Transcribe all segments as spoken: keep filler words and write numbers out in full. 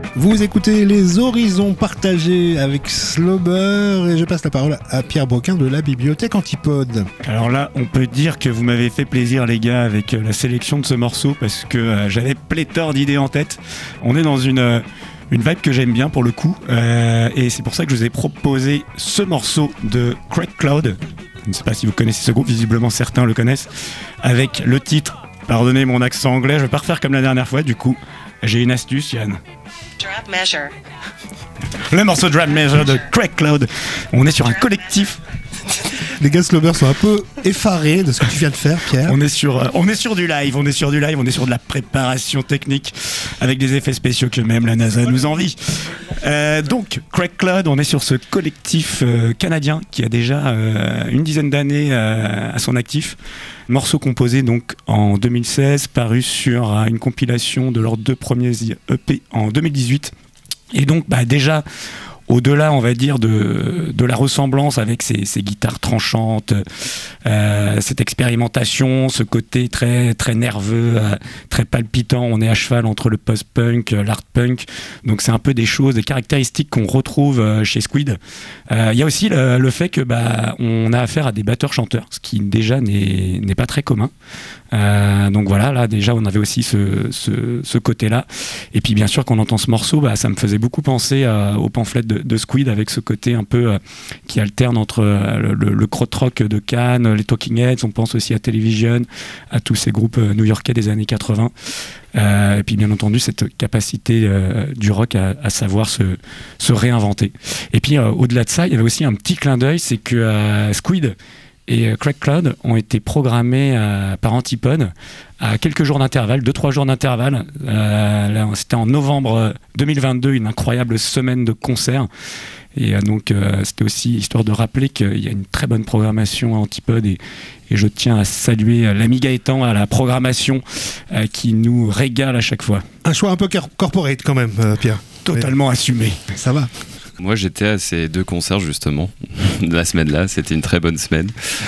Vous écoutez Les Horizons partagés avec Slobber et je passe la parole à Pierre Broquin de la Bibliothèque Antipode. Alors là, on peut dire que vous m'avez fait plaisir les gars avec la sélection de ce morceau parce que euh, j'avais pléthore d'idées en tête. On est dans une... Euh, Une vibe que j'aime bien pour le coup, euh, et c'est pour ça que je vous ai proposé ce morceau de Craig Cloud. Je ne sais pas si vous connaissez ce groupe, visiblement certains le connaissent, avec le titre, pardonnez mon accent anglais, je vais pas refaire comme la dernière fois, du coup, j'ai une astuce, Yann. Drop Measure. Le morceau Drop Measure de Craig Cloud. On est sur un collectif. Les gars Slobber sont un peu effarés de ce que tu viens de faire, Pierre. On est sur, euh, on est sur du live, on est sur du live, on est sur de la préparation technique avec des effets spéciaux que même la NASA nous envie. Euh, donc, Craig Cloud, on est sur ce collectif euh, canadien qui a déjà euh, une dizaine d'années euh, à son actif. Morceau composé donc en deux mille seize, paru sur euh, une compilation de leurs deux premiers E P en deux mille dix-huit. Et donc, bah, déjà... Au-delà, on va dire, de, de la ressemblance avec ces, ces guitares tranchantes, euh, cette expérimentation, ce côté très, très nerveux, euh, très palpitant, on est à cheval entre le post-punk, l'art punk, donc c'est un peu des choses, des caractéristiques qu'on retrouve euh, chez Squid. Il euh, y a aussi le, le fait que bah, on a affaire à des batteurs-chanteurs, ce qui déjà n'est, n'est pas très commun. Euh, donc voilà, là déjà on avait aussi ce, ce, ce côté-là. Et puis bien sûr quand on entend ce morceau, bah, ça me faisait beaucoup penser euh, au pamphlet de, de Squid avec ce côté un peu euh, qui alterne entre euh, le, le krautrock de Cannes, les Talking Heads, on pense aussi à Television, à tous ces groupes euh, new-yorkais des années quatre-vingts. Euh, et puis bien entendu cette capacité euh, du rock à, à savoir se, se réinventer. Et puis euh, au-delà de ça, il y avait aussi un petit clin d'œil, c'est que euh, Squid et Craig Cloud ont été programmés euh, par Antipode à quelques jours d'intervalle, deux trois jours d'intervalle. Euh, là, c'était en novembre deux mille vingt-deux, une incroyable semaine de concerts. Et euh, donc, euh, c'était aussi histoire de rappeler qu'il y a une très bonne programmation à Antipode. Et, et je tiens à saluer l'ami Gaëtan à la programmation euh, qui nous régale à chaque fois. Un choix un peu corporate quand même, euh, Pierre. Totalement oui. Assumé. Ça va. Moi, j'étais à ces deux concerts justement la semaine-là. C'était une très bonne semaine.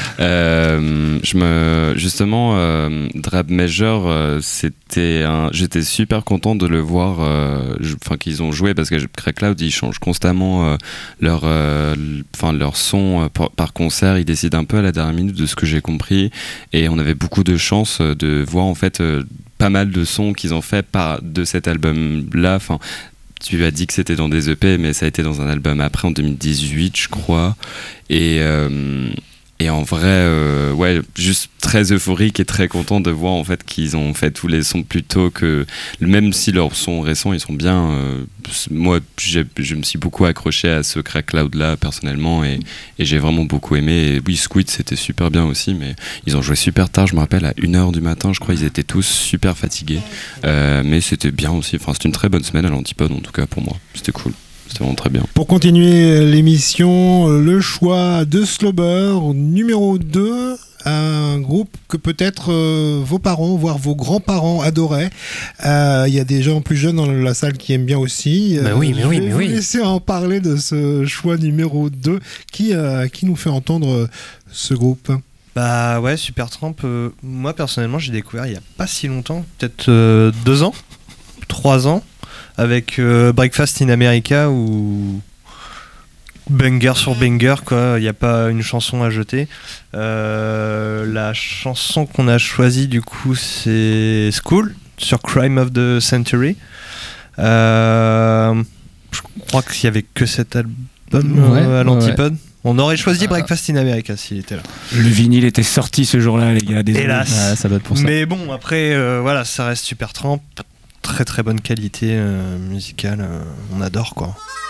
Euh, je me, justement, euh, Drop Measure, euh, c'était un, j'étais super content de le voir. Enfin, euh, qu'ils ont joué parce que Craig Cloud, ils changent constamment euh, leur, enfin euh, leur son euh, par, par concert. Ils décident un peu à la dernière minute de ce que j'ai compris. Et on avait beaucoup de chance de voir en fait euh, pas mal de sons qu'ils ont fait par de cet album-là. Enfin. Tu as dit que c'était dans des E P, mais ça a été dans un album après, en deux mille dix-huit, je crois. Et, euh, et en vrai, euh, ouais, juste très euphorique et très content de voir en fait qu'ils ont fait tous les sons plus tôt que... Même si leurs sons récents, ils sont bien... Euh, moi, j'ai, je me suis beaucoup accroché à ce Craig Cloud-là, personnellement, et, et j'ai vraiment beaucoup aimé. Et oui, Squid, c'était super bien aussi, mais ils ont joué super tard, je me rappelle, à une heure du matin, je crois, ils étaient tous super fatigués. Euh, mais c'était bien aussi. Enfin, c'était une très bonne semaine à l'Antipode, en tout cas, pour moi. C'était cool. C'était vraiment très bien. Pour continuer l'émission, le choix de Slobber, numéro deux, un groupe que peut-être euh, vos parents, voire vos grands-parents adoraient. Il euh, y a des gens plus jeunes dans la salle qui aiment bien aussi. Bah oui, mais Je oui, vais mais vous oui. laisser en parler de ce choix numéro deux qui, euh, qui nous fait entendre ce groupe. Bah ouais, Supertramp, euh, moi personnellement j'ai découvert il y a pas si longtemps, peut-être euh, deux ans, trois ans, avec euh, Breakfast in America où banger sur banger quoi, il n'y a pas une chanson à jeter. Euh, la chanson qu'on a choisie du coup c'est School sur Crime of the Century. Euh, je crois qu'il y avait que cet album ouais, euh, à l'Antipode. Ouais. On aurait choisi Breakfast in America s'il était là. Le vinyle était sorti ce jour-là, les gars. Désolé. Hélas. Ah, ça doit être pour ça. Mais bon, après, euh, voilà, ça reste Supertramp. Très très bonne qualité euh, musicale. Euh, on adore quoi.